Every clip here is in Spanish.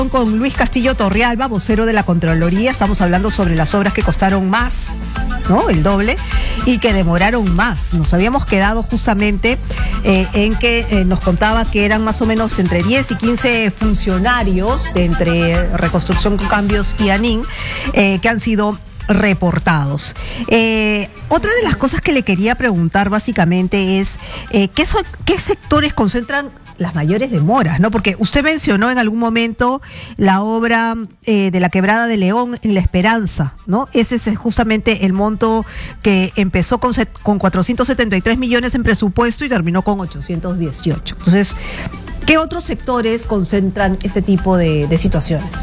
Con Luis Castillo Torrealba, vocero de la Contraloría. Estamos hablando sobre las obras que costaron más, ¿no? El doble, y que demoraron más. Nos habíamos quedado justamente en que nos contaba que eran más o menos entre 10 y 15 funcionarios de entre Reconstrucción con Cambios y ANIN que han sido reportados. Otra de las cosas que le quería preguntar básicamente es ¿qué sectores concentran las mayores demoras, ¿no? Porque usted mencionó en algún momento la obra de la Quebrada de León en La Esperanza, ¿no? Ese es justamente el monto que empezó con 473 millones en presupuesto y terminó con 818. Entonces, ¿qué otros sectores concentran este tipo de situaciones?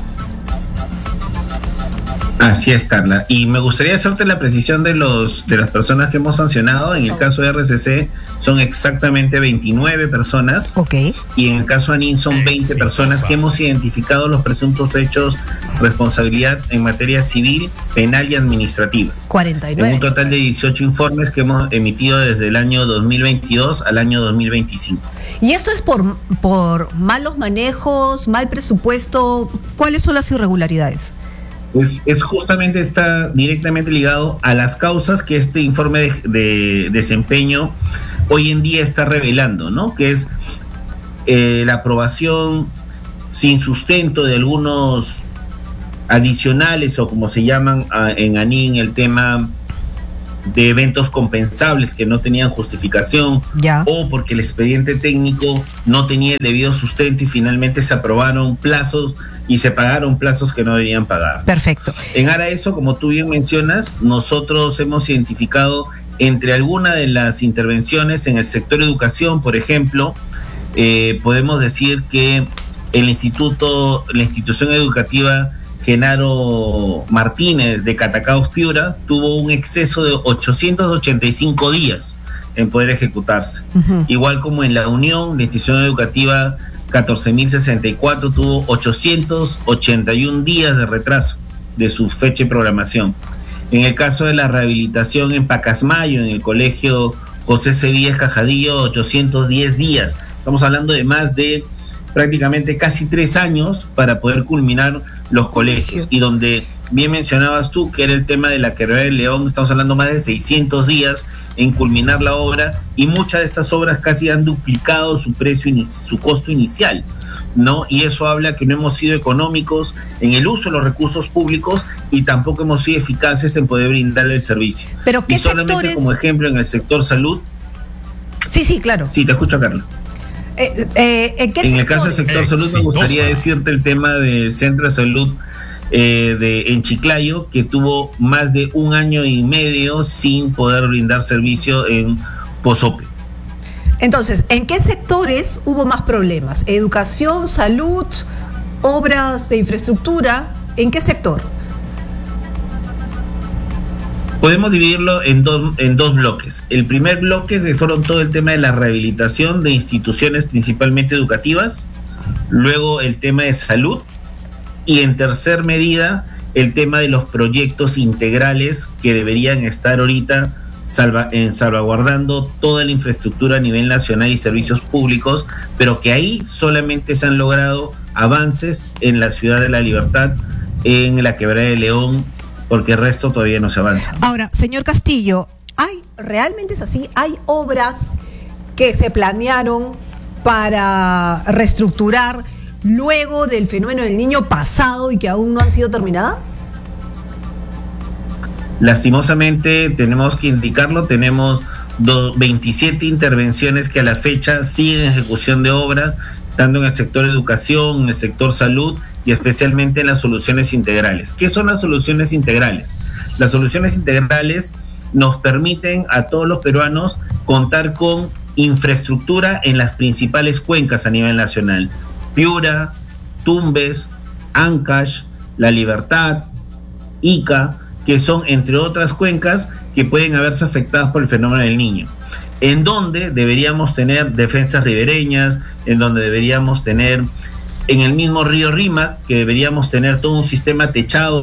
Así es, Carla. Y me gustaría hacerte la precisión de las personas que hemos sancionado. En el caso de RCC son exactamente 29 personas. Okay. Y en el caso de ANIN son 20 personas que hemos identificado los presuntos hechos de responsabilidad en materia civil, penal y administrativa. 49. En un total de 18 informes que hemos emitido desde el año 2022 al año 2025. ¿Y esto es por malos manejos, mal presupuesto? ¿Cuáles son las irregularidades? Pues está directamente ligado a las causas que este informe de desempeño hoy en día está revelando, ¿no? Que es la aprobación sin sustento de algunos adicionales, o como se llaman en ANIN, el tema de eventos compensables que no tenían justificación, o porque el expediente técnico no tenía el debido sustento y finalmente se aprobaron plazos y se pagaron plazos que no debían pagar. Perfecto. En aras de eso, como tú bien mencionas, nosotros hemos identificado entre algunas de las intervenciones en el sector educación, por ejemplo, podemos decir que la institución educativa Genaro Martínez de Catacaos Piura tuvo un exceso de 885 días en poder ejecutarse. Igual como en la Unión, la institución educativa 14.064 tuvo 881 días de retraso de su fecha de programación. En el caso de la rehabilitación en Pacasmayo, en el colegio José Sevilla Cajadillo, 810 días. Estamos hablando de más de prácticamente casi 3 años para poder culminar los colegios. Y donde bien mencionabas tú que era el tema de la Quebrada de León, estamos hablando más de 600 días en culminar la obra, y muchas de estas obras casi han duplicado su precio, su costo inicial, ¿no? Y eso habla que no hemos sido económicos en el uso de los recursos públicos y tampoco hemos sido eficaces en poder brindarle el servicio. ¿Pero qué y solamente sectores? Como ejemplo, en el sector salud. Sí, claro. Sí, te escucho, Carla. En el caso del sector salud, me gustaría decirte el tema del centro de salud en Chiclayo, que tuvo más de 1 año y medio sin poder brindar servicio en Pozope. Entonces, ¿en qué sectores hubo más problemas? ¿Educación, salud, obras de infraestructura? ¿En qué sector? Podemos dividirlo en dos bloques. El primer bloque, que fueron todo el tema de la rehabilitación de instituciones principalmente educativas, luego el tema de salud, y en tercer medida el tema de los proyectos integrales que deberían estar ahorita salvaguardando toda la infraestructura a nivel nacional y servicios públicos, pero que ahí solamente se han logrado avances en la Ciudad de la Libertad, en la Quebrada de León, porque el resto todavía no se avanza. Ahora, señor Castillo, ¿realmente es así? ¿Hay obras que se planearon para reestructurar luego del fenómeno del Niño pasado y que aún no han sido terminadas? Lastimosamente, tenemos que indicarlo, tenemos 27 intervenciones que a la fecha siguen en ejecución de obras, tanto en el sector educación, en el sector salud y especialmente en las soluciones integrales. ¿Qué son las soluciones integrales? Las soluciones integrales nos permiten a todos los peruanos contar con infraestructura en las principales cuencas a nivel nacional: Piura, Tumbes, Ancash, La Libertad, Ica, que son entre otras cuencas que pueden haberse afectadas por el fenómeno del Niño, en donde deberíamos tener defensas ribereñas, en donde deberíamos tener, en el mismo río Rímac, que deberíamos tener todo un sistema techado.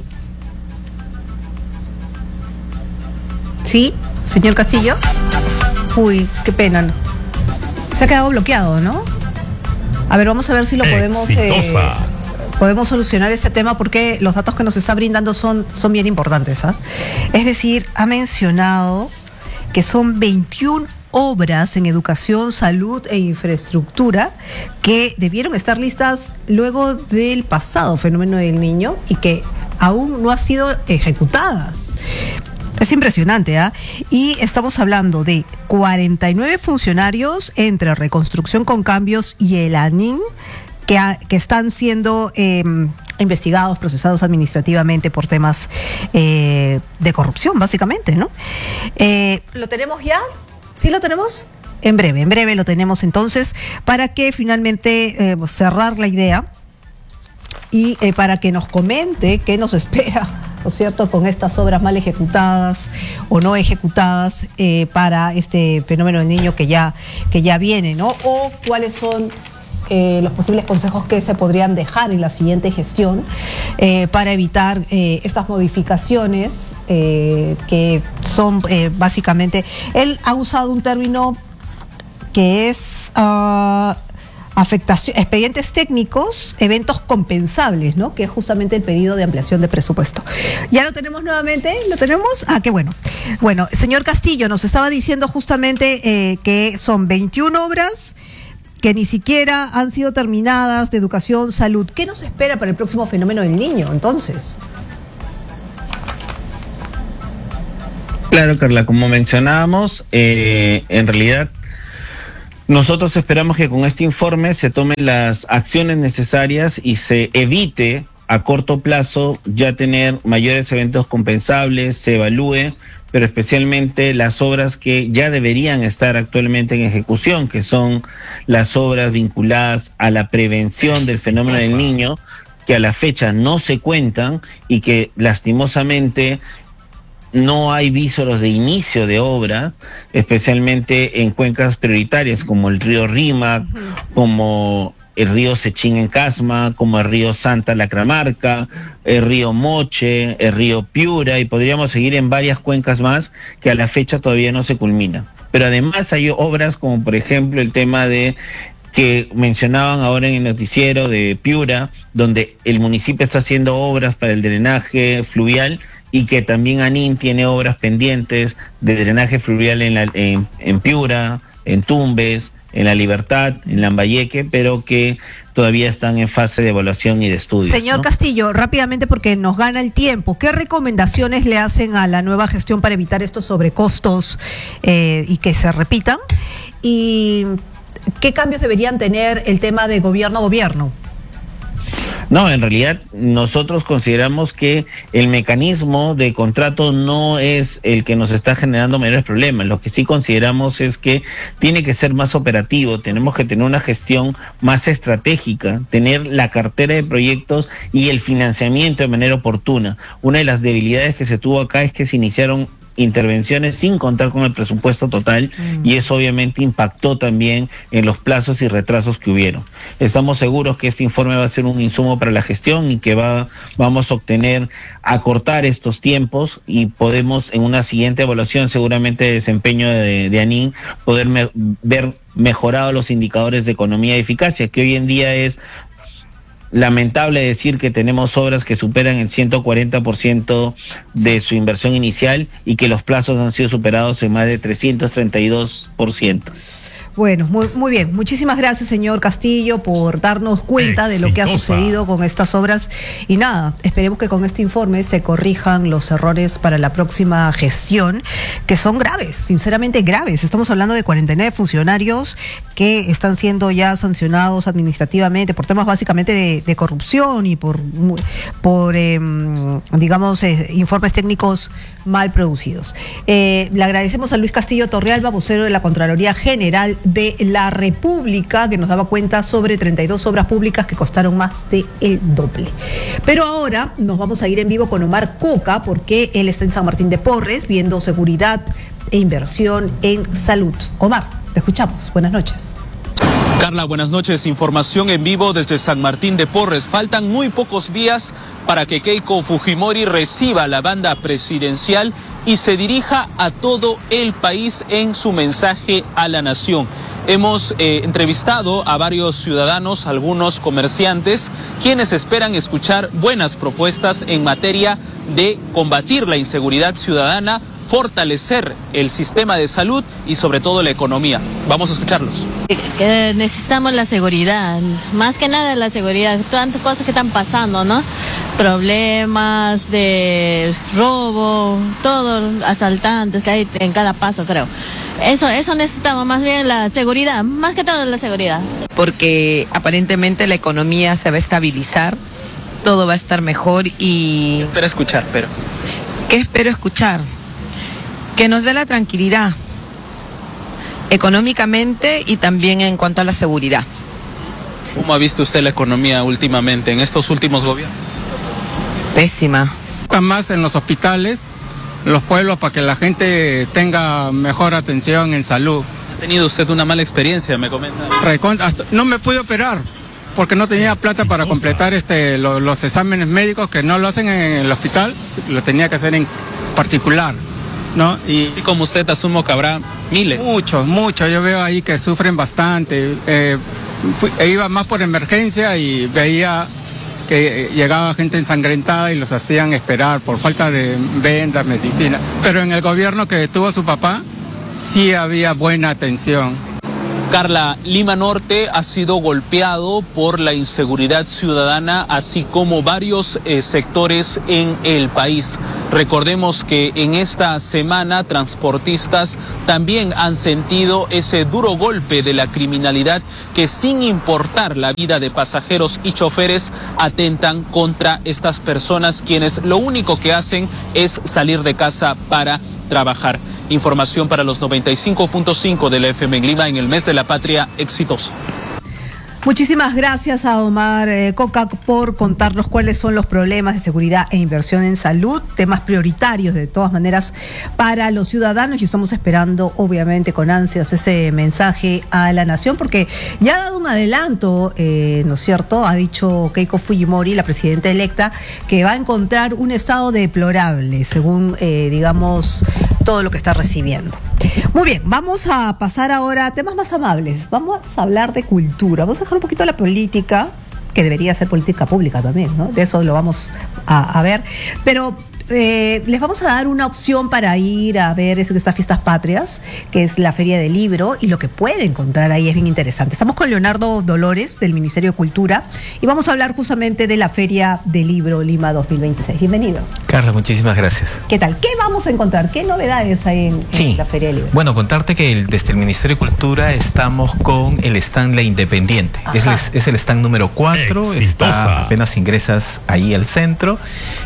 ¿Sí, señor Castillo? Uy, qué pena. Se ha quedado bloqueado, ¿no? A ver, vamos a ver si lo podemos podemos solucionar ese tema porque los datos que nos está brindando son bien importantes, ¿ah? Es decir, ha mencionado que son 21 obras en educación, salud e infraestructura que debieron estar listas luego del pasado fenómeno del Niño y que aún no han sido ejecutadas. Es impresionante, ¿ah? Y estamos hablando de 49 funcionarios entre Reconstrucción con Cambios y el ANIN que están siendo investigados, procesados administrativamente por temas de corrupción, básicamente, ¿no? ¿Lo tenemos ya? ¿Sí lo tenemos? En breve lo tenemos entonces, para que finalmente cerrar la idea y para que nos comente qué nos espera, ¿no es cierto?, con estas obras mal ejecutadas o no ejecutadas para este fenómeno del Niño que ya viene, ¿no? O cuáles son los posibles consejos que se podrían dejar en la siguiente gestión para evitar estas modificaciones que son básicamente, él ha usado un término que es expedientes técnicos, eventos compensables, ¿no? Que es justamente el pedido de ampliación de presupuesto. ¿Ya lo tenemos nuevamente? ¿Lo tenemos? Ah, qué bueno. Bueno, señor Castillo, nos estaba diciendo justamente que son 21 obras que ni siquiera han sido terminadas de educación, salud. ¿Qué nos espera para el próximo fenómeno del Niño, entonces? Claro, Carla, como mencionábamos, en realidad nosotros esperamos que con este informe se tomen las acciones necesarias y se evite a corto plazo ya tener mayores eventos compensables, se evalúe, pero especialmente las obras que ya deberían estar actualmente en ejecución, que son las obras vinculadas a la prevención del fenómeno del Niño, que a la fecha no se cuentan y que lastimosamente no hay visoros de inicio de obra, especialmente en cuencas prioritarias como el río Rímac, como el río Sechín en Casma, como el río Santa Lacramarca, el río Moche, el río Piura, y podríamos seguir en varias cuencas más que a la fecha todavía no se culminan. Pero además hay obras como por ejemplo el tema de que mencionaban ahora en el noticiero de Piura, donde el municipio está haciendo obras para el drenaje fluvial y que también ANIN tiene obras pendientes de drenaje fluvial en Piura, en Tumbes, en La Libertad, en Lambayeque, pero que todavía están en fase de evaluación y de estudio. Señor, ¿no? Castillo, rápidamente porque nos gana el tiempo, ¿qué recomendaciones le hacen a la nueva gestión para evitar estos sobrecostos y que se repitan? ¿Y qué cambios deberían tener el tema de gobierno-gobierno? No, en realidad nosotros consideramos que el mecanismo de contrato no es el que nos está generando mayores problemas. Lo que sí consideramos es que tiene que ser más operativo, tenemos que tener una gestión más estratégica, tener la cartera de proyectos y el financiamiento de manera oportuna. Una de las debilidades que se tuvo acá es que se iniciaron intervenciones sin contar con el presupuesto total y eso obviamente impactó también en los plazos y retrasos que hubieron. Estamos seguros que este informe va a ser un insumo para la gestión y que vamos a obtener, acortar estos tiempos y podemos en una siguiente evaluación seguramente de desempeño de ANIN poder ver mejorados los indicadores de economía y eficacia, que hoy en día es lamentable decir que tenemos obras que superan el 140% de su inversión inicial y que los plazos han sido superados en más de 332%. Bueno, muy bien. Muchísimas gracias, señor Castillo, por darnos cuenta de lo que ha sucedido con estas obras. Y nada, esperemos que con este informe se corrijan los errores para la próxima gestión, que son graves, sinceramente graves. Estamos hablando de 49 funcionarios que están siendo ya sancionados administrativamente por temas básicamente de corrupción y por digamos, informes técnicos mal producidos. Le agradecemos a Luis Castillo Torrealba, vocero de la Contraloría General de la República, que nos daba cuenta sobre 32 obras públicas que costaron más del doble. Pero ahora nos vamos a ir en vivo con Omar Coca, porque él está en San Martín de Porres viendo seguridad e inversión en salud. Omar, te escuchamos. Buenas noches. Carla, buenas noches. Información en vivo desde San Martín de Porres. Faltan muy pocos días para que Keiko Fujimori reciba la banda presidencial y se dirija a todo el país en su mensaje a la nación. Hemos entrevistado a varios ciudadanos, algunos comerciantes, quienes esperan escuchar buenas propuestas en materia de combatir la inseguridad ciudadana, fortalecer el sistema de salud y sobre todo la economía. Vamos a escucharlos. Necesitamos la seguridad, más que nada la seguridad, tantas cosas que están pasando, ¿no? Problemas de robo, todo, asaltantes que hay en cada paso, creo. Eso necesitamos, más bien la seguridad, más que todo la seguridad. Porque aparentemente la economía se va a estabilizar, todo va a estar mejor y... ¿Qué espera escuchar, pero? ¿Qué espero escuchar? Que nos dé la tranquilidad, económicamente y también en cuanto a la seguridad. ¿Cómo ha visto usted la economía últimamente, en estos últimos gobiernos? Pésima. Más en los hospitales, los pueblos, para que la gente tenga mejor atención en salud. ¿Ha tenido usted una mala experiencia, me comenta? No me pude operar porque no tenía plata para completar los exámenes médicos, que no lo hacen en el hospital, lo tenía que hacer en particular, ¿no? Y así como usted, asumo que habrá miles. Muchos, yo veo ahí que sufren bastante. Iba más por emergencia y veía que llegaba gente ensangrentada y los hacían esperar por falta de vendas, medicina. Pero en el gobierno que tuvo su papá, sí había buena atención. Carla, Lima Norte ha sido golpeado por la inseguridad ciudadana, así como varios sectores en el país. Recordemos que en esta semana transportistas también han sentido ese duro golpe de la criminalidad que, sin importar la vida de pasajeros y choferes, atentan contra estas personas, quienes lo único que hacen es salir de casa para trabajar. Información para los 95.5 de la FM en Lima en el mes de la patria exitoso. Muchísimas gracias a Omar Coca por contarnos cuáles son los problemas de seguridad e inversión en salud, temas prioritarios de todas maneras para los ciudadanos, y estamos esperando obviamente con ansias ese mensaje a la nación, porque ya ha dado un adelanto, ¿no es cierto? Ha dicho Keiko Fujimori, la presidenta electa, que va a encontrar un estado deplorable según, digamos, todo lo que está recibiendo. Muy bien, vamos a pasar ahora a temas más amables. Vamos a hablar de cultura. Vamos a dejar un poquito la política, que debería ser política pública también, ¿no? De eso lo vamos a ver. Pero les vamos a dar una opción para ir a ver estas fiestas patrias, que es la Feria del Libro, y lo que pueden encontrar ahí es bien interesante. Estamos con Leonardo Dolores, del Ministerio de Cultura, y vamos a hablar justamente de la Feria del Libro Lima 2026. Bienvenido. Carla, muchísimas gracias. ¿Qué tal? ¿Qué vamos a encontrar? ¿Qué novedades hay en la Feria del Libro? Bueno, contarte que desde el Ministerio de Cultura estamos con el stand La Independiente. Es el stand número 4, apenas ingresas ahí al centro.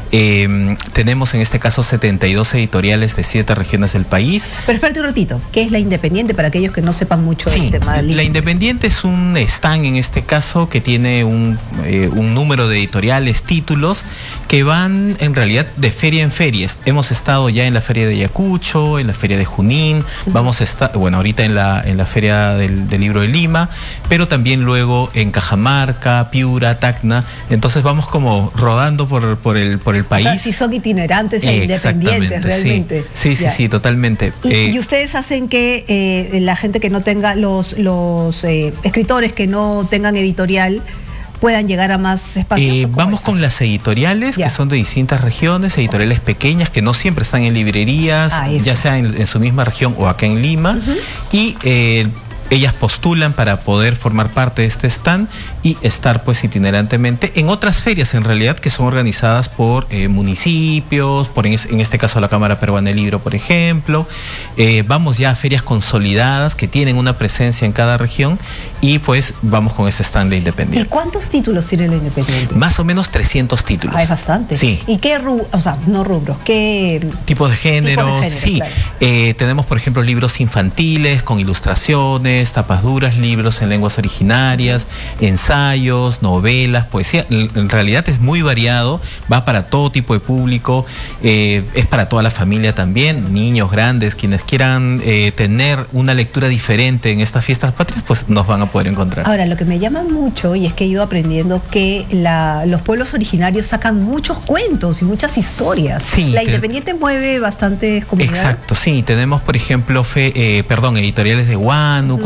Tenemos en este caso 72 editoriales de 7 regiones del país. Pero espérate un ratito, ¿qué es La Independiente para aquellos que no sepan mucho del tema del libro? La Independiente es un stand en este caso que tiene un número de editoriales, títulos que van en realidad de feria en feria. Hemos estado ya en la Feria de Ayacucho, en la Feria de Junín, vamos a estar, bueno, ahorita en la Feria del Libro de Lima, pero también luego en Cajamarca, Piura, Tacna. Entonces vamos como rodando por el país. O sea, si son itinerantes e independientes realmente. Sí, totalmente. Y ustedes hacen que la gente que no tenga, los escritores que no tengan editorial, puedan llegar a más espacios. Vamos con las editoriales que son de distintas regiones, editoriales pequeñas que no siempre están en librerías, ya sea en su misma región o acá en Lima, y ellas postulan para poder formar parte de este stand y estar pues itinerantemente en otras ferias en realidad que son organizadas por municipios, en este caso la Cámara Peruana del Libro, por ejemplo. Vamos ya a ferias consolidadas que tienen una presencia en cada región y pues vamos con ese stand de Independiente. ¿Y cuántos títulos tiene la Independiente? Más o menos 300 títulos. Es bastante. Sí. ¿Y qué rubros? ¿Qué tipos de géneros? Sí. Claro. Tenemos por ejemplo libros infantiles con ilustraciones, tapas duras, libros en lenguas originarias, ensayos, novelas, poesía. En realidad es muy variado, va para todo tipo de público, es para toda la familia también, niños, grandes, quienes quieran tener una lectura diferente en estas fiestas patrias, pues nos van a poder encontrar. Ahora, lo que me llama mucho, y es que he ido aprendiendo que los pueblos originarios sacan muchos cuentos y muchas historias. Sí, la Independiente mueve bastantes comunidades. Exacto, sí, tenemos por ejemplo editoriales de Huánuco,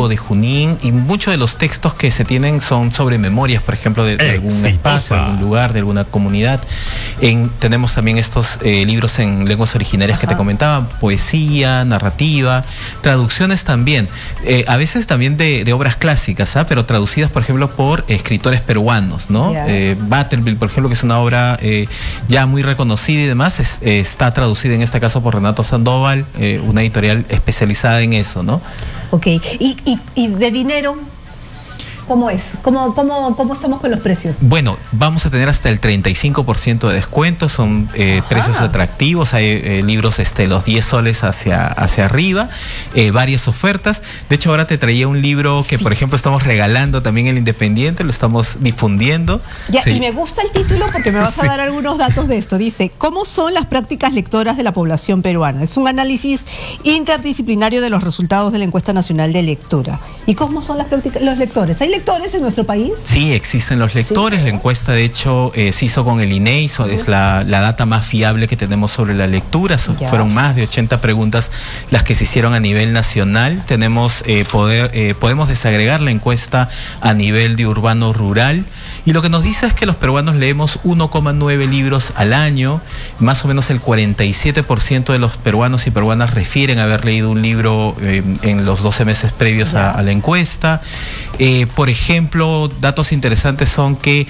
Copiapó, de Junín, y muchos de los textos que se tienen son sobre memorias, por ejemplo, de algún espacio, de algún lugar, de alguna comunidad. Tenemos también estos libros en lenguas originarias que te comentaba, poesía, narrativa, traducciones también, a veces también de obras clásicas, pero traducidas, por ejemplo, por escritores peruanos, ¿no? Butterfield, por ejemplo, que es una obra ya muy reconocida y demás, está traducida en este caso por Renato Sandoval, una editorial especializada en eso, ¿no? Ok, y de dinero, ¿cómo es? ¿Cómo estamos con los precios? Bueno, vamos a tener hasta el 35% de descuento, son precios atractivos, hay libros los 10 soles hacia arriba, varias ofertas. De hecho, ahora te traía un libro que, por ejemplo, estamos regalando también en el Independiente, lo estamos difundiendo. Y me gusta el título porque me vas a dar algunos datos de esto. Dice, ¿cómo son las prácticas lectoras de la población peruana? Es un análisis interdisciplinario de los resultados de la Encuesta Nacional de Lectura. ¿Y cómo son las prácticas los lectores? ¿Hay lectores en nuestro país? Sí, existen los lectores. La encuesta, de hecho, se hizo con el INEI, es la data más fiable que tenemos sobre la lectura. Fueron más de 80 preguntas las que se hicieron a nivel nacional. Podemos desagregar la encuesta a nivel de urbano-rural. Y lo que nos dice es que los peruanos leemos 1,9 libros al año. Más o menos el 47% de los peruanos y peruanas refieren haber leído un libro en los 12 meses previos a la encuesta. Por ejemplo, datos interesantes son que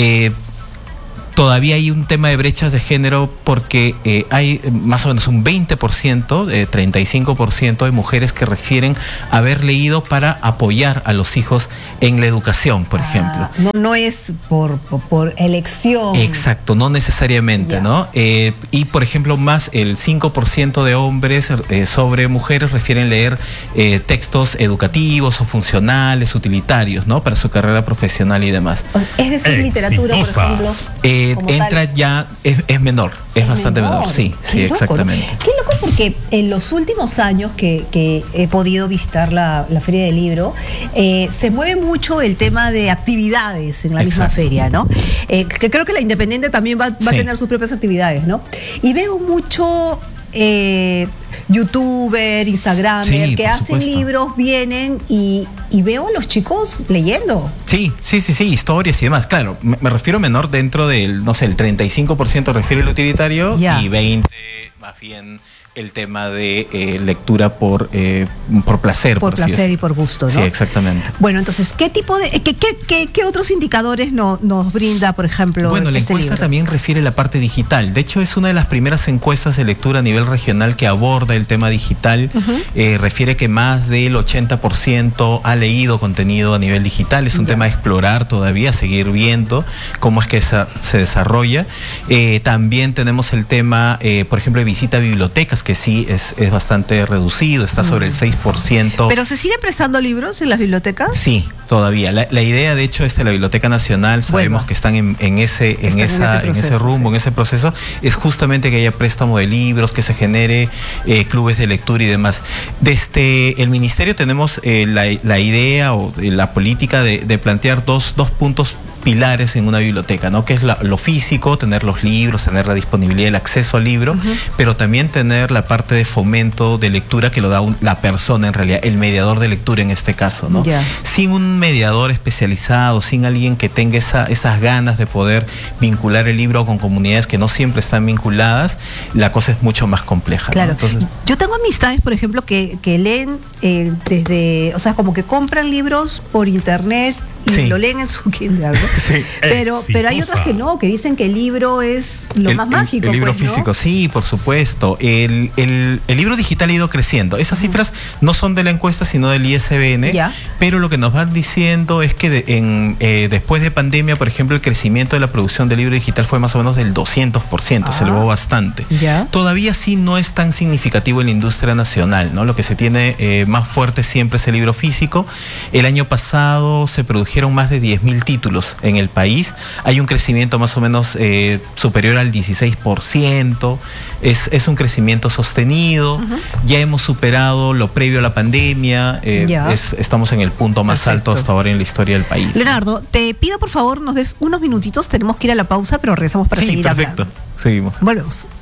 todavía hay un tema de brechas de género porque hay más o menos un 20%, 35% de mujeres que refieren haber leído para apoyar a los hijos en la educación, por ejemplo. No es por elección. Exacto, no necesariamente, ¿no? Y, por ejemplo, más el 5% de hombres sobre mujeres refieren leer textos educativos o funcionales, utilitarios, ¿no? Para su carrera profesional y demás. Es decir, literatura, por ejemplo. Entra ya, es menor, es bastante menor, sí, exactamente. Qué loco, porque en los últimos años que he podido visitar la Feria del Libro, se mueve mucho el tema de actividades en la misma feria, ¿no? Que creo que la Independiente también va a tener sus propias actividades, ¿no? Y veo mucho youtuber, instagramer, que hacen libros, vienen y veo a los chicos leyendo. Sí, historias y demás. Claro, me refiero menor dentro del, no sé, el 35% refiere al utilitario y 20% más bien el tema de lectura por placer. Por placer y por gusto, ¿no? Sí, exactamente. Bueno, entonces, ¿qué tipo de qué otros indicadores nos brinda, por ejemplo? Bueno, la encuesta también refiere la parte digital. De hecho, es una de las primeras encuestas de lectura a nivel regional que aborda el tema digital. Refiere que más del 80% ha leído contenido a nivel digital. Es un tema a explorar todavía, seguir viendo cómo es que se desarrolla. También tenemos el tema, por ejemplo, de visita a bibliotecas, que sí es bastante reducido, está sobre el 6%. ¿Pero se siguen prestando libros en las bibliotecas? Sí, todavía. La idea, de hecho, de la Biblioteca Nacional, sabemos que están en ese rumbo, en ese proceso, es justamente que haya préstamo de libros, que se genere clubes de lectura y demás. Desde el Ministerio tenemos la idea o la política de plantear dos puntos pilares en una biblioteca, ¿no? Que es lo físico, tener los libros, tener la disponibilidad, el acceso al libro, pero también tener la parte de fomento de lectura que lo da la persona, en realidad, el mediador de lectura en este caso, ¿no? Sin un mediador especializado, sin alguien que tenga esas ganas de poder vincular el libro con comunidades que no siempre están vinculadas, la cosa es mucho más compleja, claro, ¿no? Entonces, yo tengo amistades, por ejemplo, que leen desde, o sea, como que compran libros por internet y lo leen en su Kindle, ¿no? Pero hay otras que no, que dicen que el libro es lo más mágico. El libro pues, físico, ¿no? Sí, por supuesto. El libro digital ha ido creciendo. Esas cifras no son de la encuesta, sino del ISBN. Pero lo que nos van diciendo es que después de pandemia, por ejemplo, el crecimiento de la producción del libro digital fue más o menos del 200%, se elevó bastante. Todavía sí no es tan significativo en la industria nacional, ¿no? Lo que se tiene más fuerte siempre es el libro físico. El año pasado se produjeron más de 10.000 títulos en el país. Hay un crecimiento más o menos superior al 16%. Es un crecimiento sostenido. Ya hemos superado lo previo a la pandemia. Estamos en el punto más alto hasta ahora en la historia del país. Leonardo, te pido por favor nos des unos minutitos. Tenemos que ir a la pausa, pero regresamos para seguir hablando. Seguimos. Volvemos.